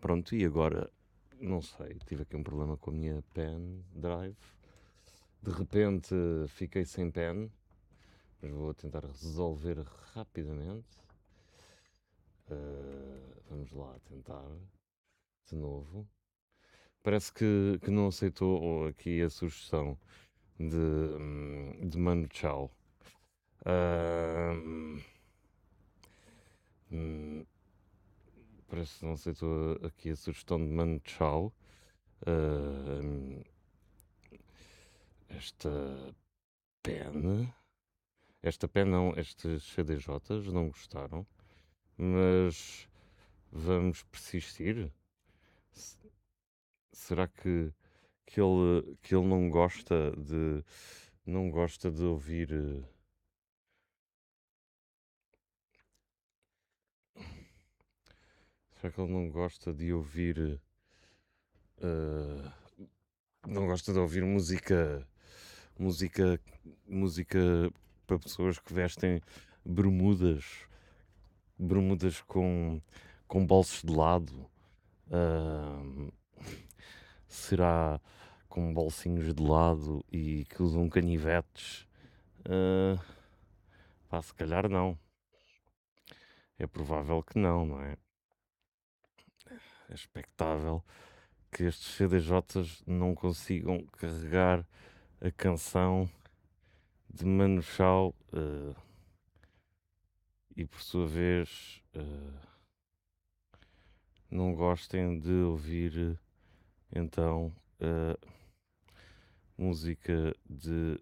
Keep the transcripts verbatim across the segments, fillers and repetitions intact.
pronto, e agora, não sei, tive aqui um problema com a minha pen drive. De repente fiquei sem pen, mas vou tentar resolver rapidamente. Uh, vamos lá tentar de novo. Parece que, que não aceitou aqui a sugestão de, de Mano Chao. Uh, hum, parece que não aceitou aqui a sugestão de Mano Chao. Uh, esta pen, esta pen não, estes C D Js não gostaram, mas vamos persistir. S- Será que, que, ele, que ele não gosta de não gosta de ouvir? eh, Será que ele não gosta de ouvir? eh, não gosta de ouvir música, música, música para pessoas que vestem bermudas, bermudas com, com bolsos de lado. Ah, será com bolsinhos de lado e que usam canivetes? Ah, pá, se calhar não. É provável que não, não é? É expectável que estes C D Js não consigam carregar a canção de Manu Chao uh, e, por sua vez, uh, não gostem de ouvir então uh, música de.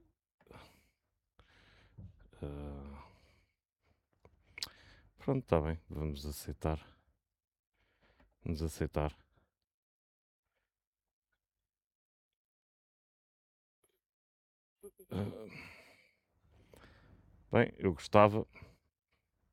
Uh, pronto, está bem, vamos aceitar. Vamos aceitar. Uh, bem, eu gostava